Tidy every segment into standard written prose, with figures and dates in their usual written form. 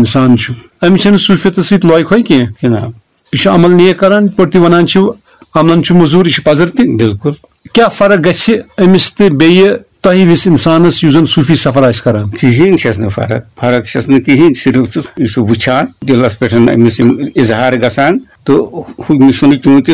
انسان امس صوفیت ست لوے کھوے کی جناب یہ عمل نیک کران پہ ونان عملن مزور یہ پزر تہ بالکل کیا فرق گژھِ أمس تہ بیٚیہِ تۄہہِ وِس انسانس یُس زن صوفی سفر آسہِ کران کہین چھس نہٕ فرق چھس نہٕ کہین صرف یہ وچھان دلس پہ أمس اظہار گژھان تو چونکہ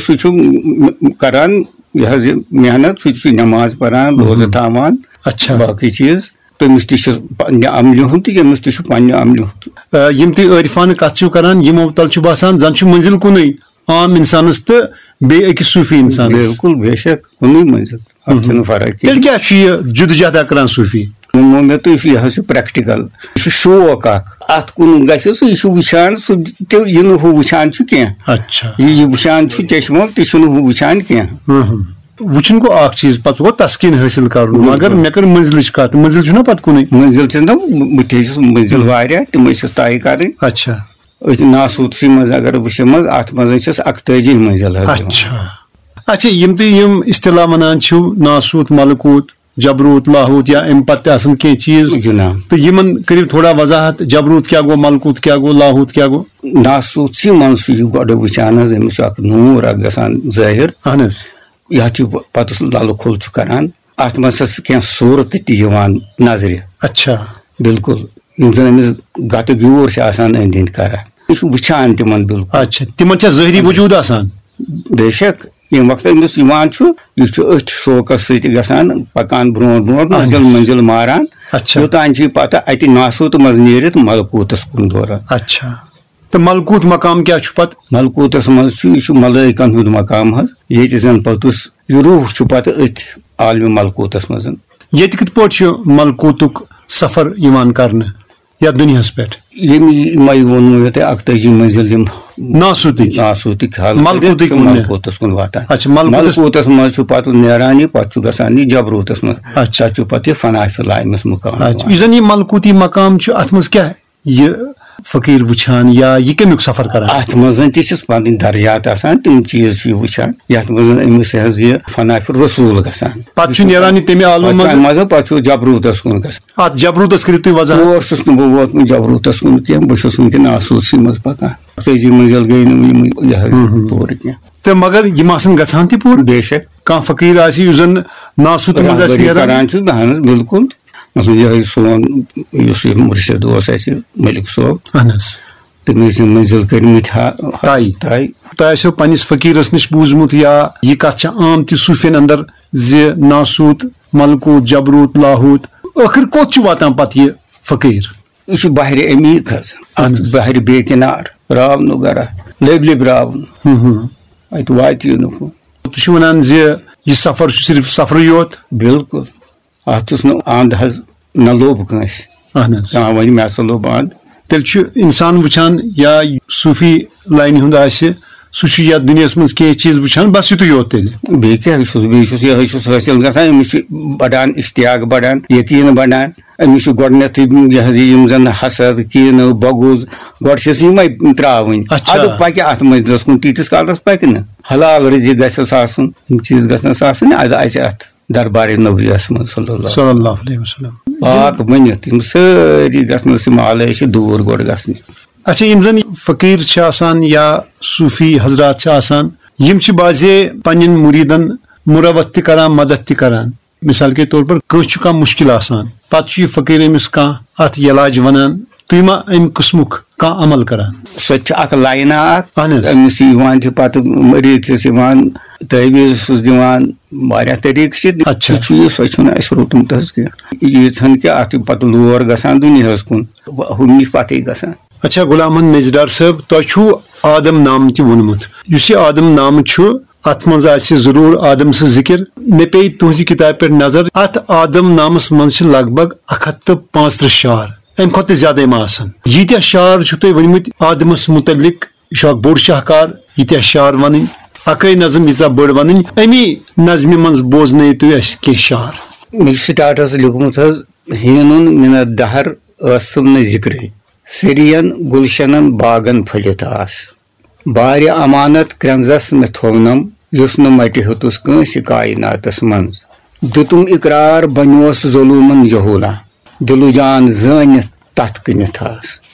سہ کران یہ محنت سہ نماز پران روزہ تھاوان اچھا باقی چیز تمس تہ پنہ عملہِ ہُنٛد تہ ییٚمِس تہ پنہ عملہِ ہُنٛد یم تہ عٲرفانہ کتھ چھِو کران یمو تل چھُ باسان زن چھُ منزل کُنُے عام انسانس تو بیٚیہِ أکِس صوفی انسان بالکل بے شک کُنُے منزل اتھ چھنہٕ فرق تیٚلہِ کیٛاہ چھُ یہِ جدوجہد کران صوفی ووٚنمو مےٚ تۄہہِ یہ پریکٹِکل یہ شوق اکھ اتھ کُن گژھِ سُہ یہِ وٕچھان سُہ تہِ یہِ نہٕ ہُہ وٕچھان چھُ کینٛہہ اچھا یہ وٕچھان چھُ چشمو تہِ چھُنہٕ ہُہ وٕچھان کینٛہہ وچھن گو اخ چیز پتہ گو تسکین حاصل کرن مگر مے کر منزلچ کت منزل چھُنہ پتہ کُنُے منزل چھِ بہٕ تہِ چھُس منزل واریاہ تِمے چھِس طے کرٕنۍ اچھا أتھۍ ناسوٗدسٕے منٛز اگر وٕچھو اتھ منٛز چھس 41 منزل حظ اچھا اچھا یم تہِ یم اصطلاح ونان چھِو ناسوت ملکوت جبروت لاہوت یا ام پتہ آسان کینٛہہ چیز جناب تو یمن کٔرِو تھوڑا وضاحت جبروت کیا گو ملکوت کیا گو لاہوت کیا گو ناسوٗدسٕے منٛز چھُ یہِ گۄڈٕ وٕچھان حظ أمِس چھُ اکھ نوٗر اکھ گژھان ظٲہِر اہن حظ یتھ پتہٕ سُہ للہٕ کھُل چھُ کران اتھ منٛز چھس کینٛہہ صوٗرتہٕ تہِ یِوان نظرِ اچھا بالکل یم زن أمِس گتہٕ گیوٗر چھِ آسان أنٛدۍ أنٛدۍ کران یہِ چھُ وٕچھان تِمن بالکل اچھا تمن چھا ظٲہری وجوٗد آسان بے شک ییٚمہِ وقتہٕ أمِس یِوان چھُ یہِ چھُ أتھۍ شوقس سۭتۍ گژھان پکان برونٛٹھ برونٛٹھ منزل منزل ماران اچھا یوٚتانۍ چھِ یہِ پتہٕ اتہِ ناسوٗت منٛز نیٖرِتھ ملکوٗتس کُن دوران اچھا تو ملکوت مقام کیا چھُ پتہٕ ملکوٗتس منٛز چھُ یہِ چھُ ملٲیکن ہُنٛد مقام حظ ییٚتہِ زن پوٚتُس یہِ روح چھُ پتہٕ أتھۍ عالمہِ ملکوٗتس منٛز ییٚتہِ کِتھ پٲٹھۍ چھُ ملکوتُک سفر یِوان کرنہٕ یتھ دُنیاہس پٮ۪ٹھ یِمے ووٚنمو مےٚ تۄہہِ 41 منزل یِم ناسوٗتٕکۍ ناسوٗتٕکۍ ملکوٗتس کُن واتان اچھا ملکوٗتس منٛز چھُ پتہٕ نیران یہِ پتہٕ چھُ گژھان یہِ جبروٗتس منٛز اچھا تتہِ چھُ پتہٕ یہِ فنا فِلا أمِس مقام یُس زن یہِ ملکوٗتی مقام چھُ اتھ منٛز کیاہ یہِ فقیٖر وٕچھان یا یہِ کمیُک سفر کران اتھ منٛز تہِ چھِس پنٕنۍ درجات آسان تِم چیٖز چھِ یہِ وٕچھان یتھ منٛز أمِس حظ یہِ فنا فِل رسوٗل گژھان پتہٕ چھُ نیران یہِ تمہِ عالمہٕ منٛز پتہٕ چھُ جبروٗتس کُن گژھان اتھ جبروٗتس کٔرِو تُہۍ وضاحت اور چھُس نہٕ بہٕ ووتمُت جبروٗتس کُن کینٛہہ بہٕ چھُس وٕنکیٚن ناسوٗدسٕے منٛز پکان 41 منزل گٔے نہٕ یِم یہِ حظ پوٗرٕ کینٛہہ تہٕ مگر یِم آسان گژھان تہِ پوٗرٕ بے شک کانٛہہ فقیٖر آسہِ یُس زن ناسوٗت منٛز آسہِ نیران کران چھُ اہن حظ بالکل مطلب یِہوے سون یُس یہِ مُرشد اوس اَسہِ مٔلِک صٲب اہن حظ تٔمۍ ٲسۍ یِم منزل کٔرمٕتۍ طے تۄہہِ آسیو پننس فقیٖرس نِش بوٗزمُت یا یہِ کتھ چھِ عام تہِ صوٗفین اندر زِ ناسوٗت ملکوٗت جبروٗت لاہوٗت ٲخر کوٚت چھُ واتان پتہٕ یہِ فقیٖر یہِ چھُ بحرِ امیٖق حظ بحرِ بے کِنار راونُک گرا لٔبۍ لٔبۍ راوُن اتہِ واتہِ یہِ نہٕ تُہۍ چھِو ونان زِ یہِ سفر چھُ صرف سفرٕے یوت بالکل اتھ چھُس نہٕ اند حظ نہ لوٚب کٲنٛسہِ اہن حظ کانٛہہ وَنہِ مےٚ ہسا لوٚب اند تیٚلہِ چھُ انسان وٕچھان یا صوٗفی لاینہِ ہُنٛد آسہِ سُہ چھُ یتھ دُنیاہس منٛز کینٛہہ چیٖز وٕچھان بس یِتُے یوت تیٚلہِ بیٚیہِ کیٛاہ چھُس بیٚیہِ چھُس یِہوے چھُس حٲصِل گژھان أمِس چھُ بڑان اشتیاق بڑان یقیٖن بڑان أمِس چھُ گۄڈٕنیتھٕے یہِ حظ یِم زن حسد کیٖنہٕ بغض گۄڈٕ چھِس یِمے تراوٕنۍ ادٕ پکہِ اتھ منزلس کُن تیٖتِس کالس پکہِ نہٕ حلال رزق گژھٮ۪س آسُن یِم چیٖز گژھنس آسٕنۍ اَدٕ آسہِ اتھ دربارِ نبویس منٛز صلی اللہ علیہ وسلم پاک بٔنِتھ یِم سٲری گژھنس یِم آلٲیش چھِ دوٗر گۄڈٕ گژھنہِ اچھا یم زن فقیٖر چھِ آسان یا صوٗفی حضرات چھِ آسان یم چھِ بازے پننٮ۪ن مُریٖدن مُروت تہِ کران مدد تہِ کران مثال کے طور پر کٲنٛسہِ چھُ کانٛہہ مُشکِل آسان پتہٕ چھُ یہِ فقیٖر أمِس کانٛہہ اتھ علاج ونان تُہۍ ما امہِ قٕسمُک کانٛہہ عمل کران سۄ تہِ چھِ اکھ لاینہ اکھ أمِس یِوان چھِ پتہٕ مٔریٖد چھِس یِوان تعویٖز چھُس دِوان واریاہ طریٖقہٕ چھِ سُہ چھُ یہِ سۄ چھُنہٕ اَسہِ روٚٹمُت حظ کینٛہہ ییٖژہن کہِ اتھ چھُ پتہٕ لور گژھان دُنیاہس کُن ہُمہِ نِش پتھٕے گژھان اچھا غلام محمد میزدار صٲب تۄہہِ چھُو آدم نام تہِ ووٚنمُت یُس یہِ آدم نامہٕ چھُ اتھ منٛز آسہِ ضروٗر آدم سٕنٛز ذِکر مےٚ پیٚیہِ تُہنٛزِ کِتابہِ پٮ۪ٹھ نظر اتھ آدم نامس منٛز چھِ لگ بگ 135 شعر امہِ کھۄتہٕ تہِ زیادٕ یِم آسان ییٖتیاہ شعر چھِو تۄہہِ ؤنمٕتۍ آدمس مُتعلق یہِ چھُ اکھ بوٚڑ شاہکار ییٖتیاہ شعر ونٕنۍ اکٲے نظم ییٖژاہ بٔڑ ونٕنۍ امی نظمہِ منٛز بوزنٲیِو تُہۍ اَسہِ کینٛہہ شعر مےٚ چھُ سٹاٹس لیوٗکھمُت حظ ہیٖنُن مِنت دہر ٲسٕم نہٕ ذِکرے سِرین گُلشنن باغن پھٔلِتھ آس بارِ امانت کرٛنٛزس مےٚ تھوونم یُس نہٕ مٹہِ ہیوٚتُس کٲنٛسہِ کایناتس منٛز دِتُم اقرار بنیوس ظلوٗمن جہوٗلا دِلو جان زٲنِتھ تتھ کٕنِتھ آس